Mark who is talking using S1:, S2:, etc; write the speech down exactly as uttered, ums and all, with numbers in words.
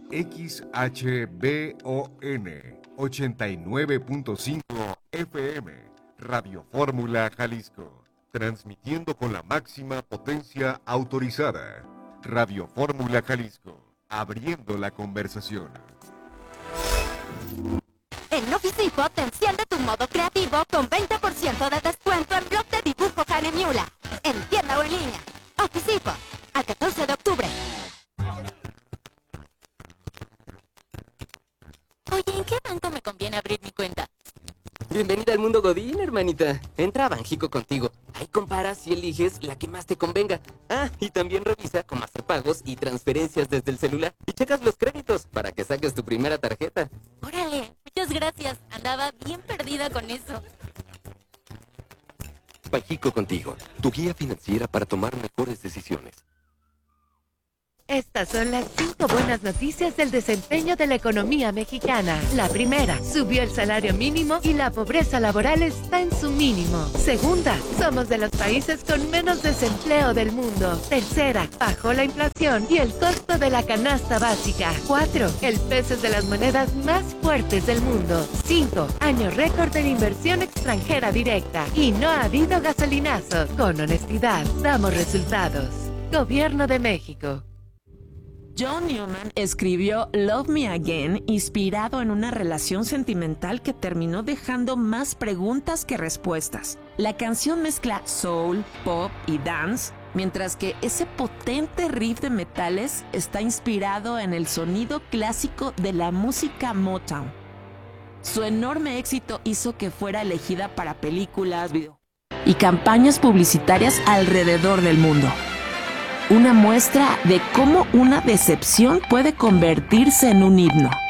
S1: X H B O N ochenta y nueve punto cinco F M, Radio Fórmula Jalisco, transmitiendo con la máxima potencia autorizada. Radio Fórmula Jalisco, abriendo la conversación.
S2: En Officipo te enciende tu modo creativo con veinte por ciento de descuento en blog de dibujo Hanemiula, en tienda o en línea. Officipo, al catorce de octubre.
S3: Oye, ¿en qué banco me conviene abrir mi cuenta?
S4: Bienvenida al mundo Godín, hermanita. Entra a Banjico contigo. Ahí comparas y eliges la que más te convenga. Ah, y también revisa cómo hacer pagos y transferencias desde el celular. Y checas los créditos para que saques tu primera tarjeta.
S3: Órale, muchas gracias. Andaba bien perdida con eso.
S5: Banjico contigo, tu guía financiera para tomar mejores decisiones.
S6: Estas son las cinco buenas noticias del desempeño de la economía mexicana. La primera, subió el salario mínimo y la pobreza laboral está en su mínimo. Segunda, somos de los países con menos desempleo del mundo. Tercera, bajó la inflación y el costo de la canasta básica. Cuatro, el peso es de las monedas más fuertes del mundo. Cinco, año récord de inversión extranjera directa. Y no ha habido gasolinazo. Con honestidad, damos resultados. Gobierno de México.
S7: John Newman escribió Love Me Again inspirado en una relación sentimental que terminó dejando más preguntas que respuestas. La canción mezcla soul, pop y dance, mientras que ese potente riff de metales está inspirado en el sonido clásico de la música Motown. Su enorme éxito hizo que fuera elegida para películas, videos y campañas publicitarias alrededor del mundo. Una muestra de cómo una decepción puede convertirse en un himno.